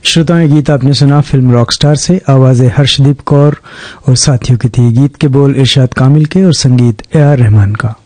श्रोताएं, गीत आपने सुना फिल्म रॉकस्टार से। आवाजें हर्षदीप कौर और साथियों की थी। गीत के बोल इरशाद कामिल के और संगीत ए आर रहमान का।